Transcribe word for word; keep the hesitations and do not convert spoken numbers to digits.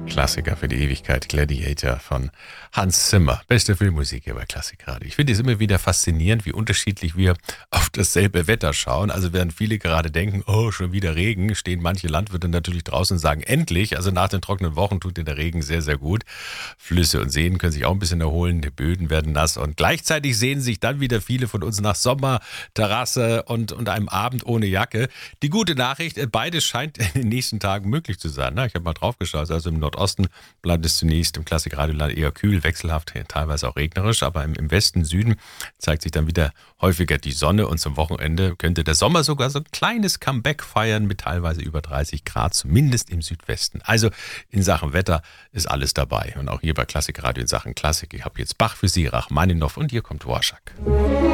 Klassiker für die Ewigkeit, Gladiator von Hans Zimmer. Beste Filmmusik hier bei Klassikradio. Ich finde es immer wieder faszinierend, wie unterschiedlich wir auf dasselbe Wetter schauen. Also während viele gerade denken, oh, schon wieder Regen, stehen manche Landwirte natürlich draußen und sagen, endlich. Also nach den trockenen Wochen tut dir der Regen sehr, sehr gut. Flüsse und Seen können sich auch ein bisschen erholen, die Böden werden nass und gleichzeitig sehnen sich dann wieder viele von uns nach Sommer, Terrasse und, und einem Abend ohne Jacke. Die gute Nachricht, beides scheint in den nächsten Tagen möglich zu sein. Ich habe mal drauf geschaut, also im Nordosten bleibt es zunächst im Klassikradioland eher kühl, wechselhaft, teilweise auch regnerisch, aber im, im Westen, Süden zeigt sich dann wieder häufiger die Sonne und zum Wochenende könnte der Sommer sogar so ein kleines Comeback feiern mit teilweise über dreißig Grad, zumindest im Südwesten. Also in Sachen Wetter ist alles dabei und auch hier bei Klassikradio in Sachen Klassik. Ich habe jetzt Bach für Sie, Rachmaninow und hier kommt Dvorak.